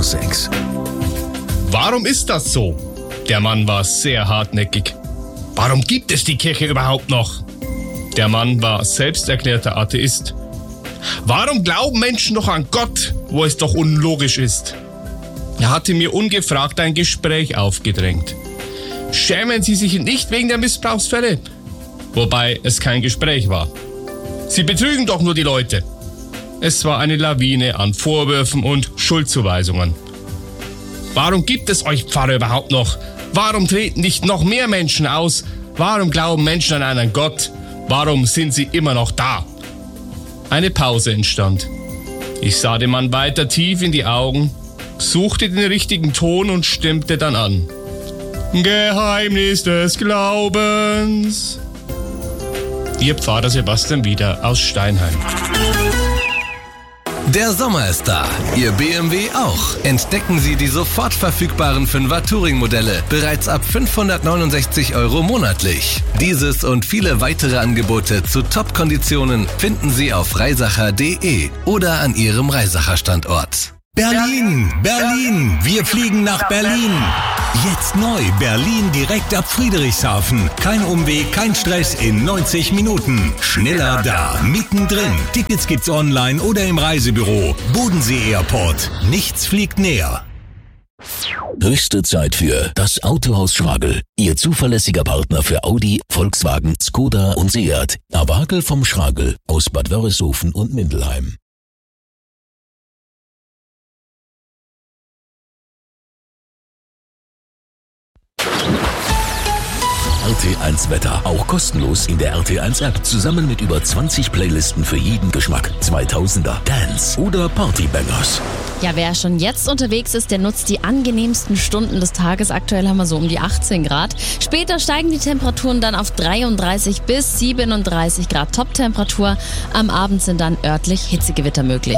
6. Warum ist das so? Der Mann war sehr hartnäckig. Warum gibt es die Kirche überhaupt noch? Der Mann war selbsterklärter Atheist. Warum glauben Menschen noch an Gott, wo es doch unlogisch ist? Er hatte mir ungefragt ein Gespräch aufgedrängt. Schämen Sie sich nicht wegen der Missbrauchsfälle? Wobei es kein Gespräch war. Sie betrügen doch nur die Leute. Es war eine Lawine an Vorwürfen und Schuldzuweisungen. Warum gibt es euch Pfarrer überhaupt noch? Warum treten nicht noch mehr Menschen aus? Warum glauben Menschen an einen Gott? Warum sind sie immer noch da? Eine Pause entstand. Ich sah dem Mann weiter tief in die Augen, suchte den richtigen Ton und stimmte dann an. Geheimnis des Glaubens. Ihr Pfarrer Sebastian Wieder aus Steinheim. Der Sommer ist da, Ihr BMW auch. Entdecken Sie die sofort verfügbaren 5er Touring-Modelle, bereits ab 569 € monatlich. Dieses und viele weitere Angebote zu Top-Konditionen finden Sie auf reisacher.de oder an Ihrem Reisacher-Standort. Berlin, Berlin, wir fliegen nach Berlin. Jetzt neu, Berlin direkt ab Friedrichshafen. Kein Umweg, kein Stress in 90 Minuten. Schneller da, mittendrin. Tickets gibt's online oder im Reisebüro. Bodensee Airport. Nichts fliegt näher. Höchste Zeit für das Autohaus Schragel. Ihr zuverlässiger Partner für Audi, Volkswagen, Skoda und Seat. Awagel vom Schragel aus Bad Wörishofen und Mindelheim. RT1 Wetter. Auch kostenlos in der RT1 App. Zusammen mit über 20 Playlisten für jeden Geschmack. 2000er, Dance oder Partybangers. Ja, wer schon jetzt unterwegs ist, der nutzt die angenehmsten Stunden des Tages. Aktuell haben wir so um die 18 Grad. Später steigen die Temperaturen dann auf 33 bis 37 Grad Top-Temperatur. Am Abend sind dann örtlich Hitzegewitter möglich.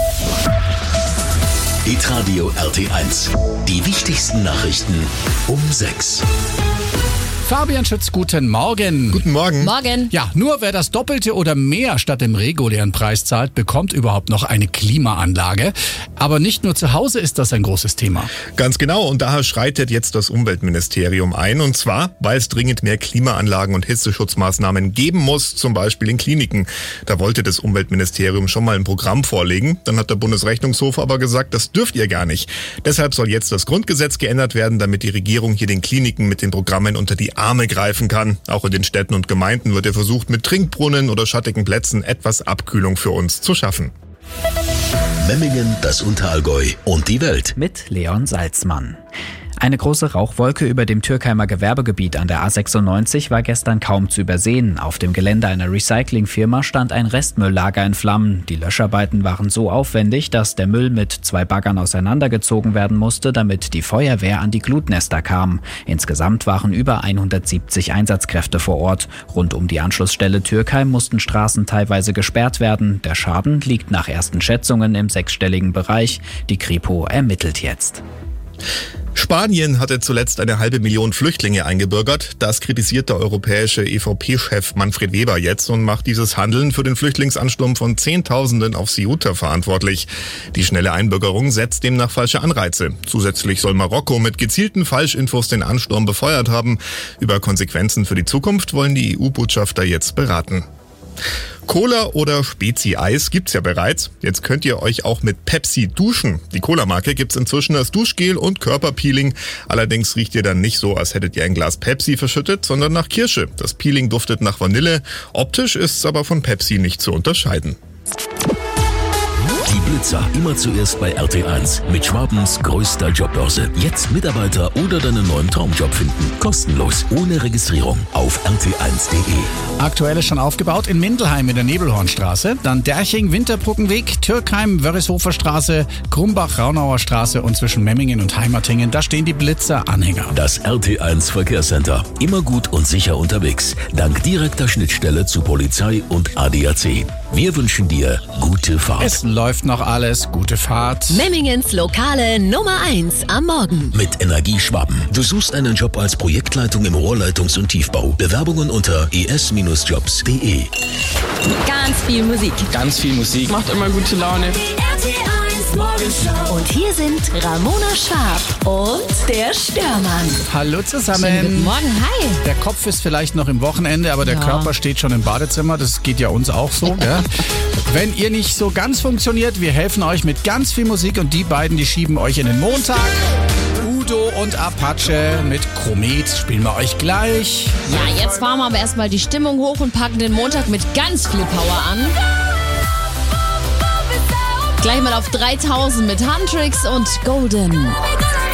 Hitradio RT1. Die wichtigsten Nachrichten um 6. Fabian Schütz, guten Morgen. Guten Morgen. Morgen. Ja, nur wer das Doppelte oder mehr statt dem regulären Preis zahlt, bekommt überhaupt noch eine Klimaanlage. Aber nicht nur zu Hause ist das ein großes Thema. Ganz genau, und daher schreitet jetzt das Umweltministerium ein. Und zwar, weil es dringend mehr Klimaanlagen und Hitzeschutzmaßnahmen geben muss, zum Beispiel in Kliniken. Da wollte das Umweltministerium schon mal ein Programm vorlegen. Dann hat der Bundesrechnungshof aber gesagt, das dürft ihr gar nicht. Deshalb soll jetzt das Grundgesetz geändert werden, damit die Regierung hier den Kliniken mit den Programmen unter die Arme greifen kann. Auch in den Städten und Gemeinden wird ja versucht, mit Trinkbrunnen oder schattigen Plätzen etwas Abkühlung für uns zu schaffen. Memmingen, das Unterallgäu und die Welt. Mit Leon Salzmann. Eine große Rauchwolke über dem Türkheimer Gewerbegebiet an der A96 war gestern kaum zu übersehen. Auf dem Gelände einer Recyclingfirma stand ein Restmülllager in Flammen. Die Löscharbeiten waren so aufwendig, dass der Müll mit 2 Baggern auseinandergezogen werden musste, damit die Feuerwehr an die Glutnester kam. Insgesamt waren über 170 Einsatzkräfte vor Ort. Rund um die Anschlussstelle Türkheim mussten Straßen teilweise gesperrt werden. Der Schaden liegt nach ersten Schätzungen im 6-stelligen Bereich. Die Kripo ermittelt jetzt. Spanien hatte zuletzt 500.000 Flüchtlinge eingebürgert. Das kritisiert der europäische EVP-Chef Manfred Weber jetzt und macht dieses Handeln für den Flüchtlingsansturm von Zehntausenden auf Ceuta verantwortlich. Die schnelle Einbürgerung setzt demnach falsche Anreize. Zusätzlich soll Marokko mit gezielten Falschinfos den Ansturm befeuert haben. Über Konsequenzen für die Zukunft wollen die EU-Botschafter jetzt beraten. Cola oder Spezi-Eis gibt's ja bereits. Jetzt könnt ihr euch auch mit Pepsi duschen. Die Cola-Marke gibt's inzwischen als Duschgel und Körperpeeling. Allerdings riecht ihr dann nicht so, als hättet ihr ein Glas Pepsi verschüttet, sondern nach Kirsche. Das Peeling duftet nach Vanille. Optisch ist's aber von Pepsi nicht zu unterscheiden. Die Blitzer immer zuerst bei RT1 mit Schwabens größter Jobbörse. Jetzt Mitarbeiter oder deinen neuen Traumjob finden. Kostenlos, ohne Registrierung auf rt1.de. Aktuell ist schon aufgebaut in Mindelheim in der Nebelhornstraße, dann Derching, Winterbrückenweg, Türkheim, Wörishofer Straße, Krumbach, Raunauer Straße und zwischen Memmingen und Heimatingen. Da stehen die Blitzer-Anhänger. Das RT1 Verkehrscenter. Immer gut und sicher unterwegs. Dank direkter Schnittstelle zu Polizei und ADAC. Wir wünschen dir gute Fahrt. Es läuft noch alles. Gute Fahrt. Memmingens lokale Nummer 1 am Morgen. Mit Energie Schwaben. Du suchst einen Job als Projektleitung im Rohrleitungs- und Tiefbau. Bewerbungen unter es-jobs.de. Ganz viel Musik. Ganz viel Musik. Macht immer gute Laune. Die RT1 Morgenshow. Und hier sind Ramona Schwarb und der Störmann. Hallo zusammen. Schönen guten Morgen, hi. Der Kopf ist vielleicht noch im Wochenende, aber der Körper steht schon im Badezimmer. Das geht ja uns auch so. Gell? Wenn ihr nicht so ganz funktioniert, wir helfen euch mit ganz viel Musik und die beiden, die schieben euch in den Montag. Udo und Apache mit Komet spielen wir euch gleich. Ja, jetzt fahren wir aber erstmal die Stimmung hoch und packen den Montag mit ganz viel Power an. Gleich mal auf 3000 mit Huntrix und Golden.